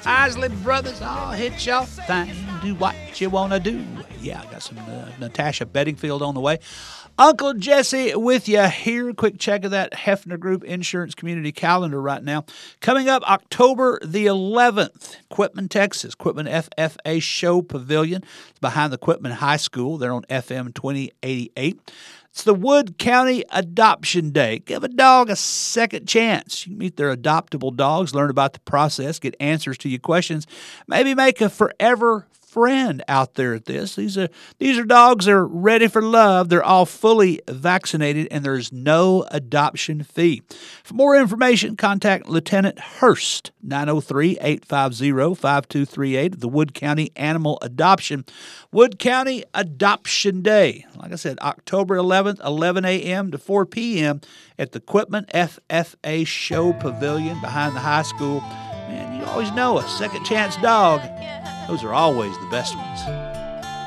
Isley Brothers, I'll hit your thing. Do what you want to do. Yeah, I got some Natasha Bedingfield on the way. Uncle Jesse with you here. Quick check of that Hefner Group Insurance Community Calendar right now. Coming up October the 11th, Quitman, Texas. Quitman FFA Show Pavilion. It's behind the Quitman High School. They're on FM 2088. It's the Wood County Adoption Day. Give a dog a second chance. You can meet their adoptable dogs, learn about the process, get answers to your questions, maybe make a forever friend out there at this. These are dogs that are ready for love. They're all fully vaccinated, and there's no adoption fee. For more information, contact Lieutenant Hurst, 903-850-5238 of the Wood County Animal Adoption. Wood County Adoption Day. Like I said, October 11th, 11 a.m. to 4 p.m. at the Quitman FFA Show Pavilion behind the high school. Man, you always know a second chance dog. Those are always the best ones.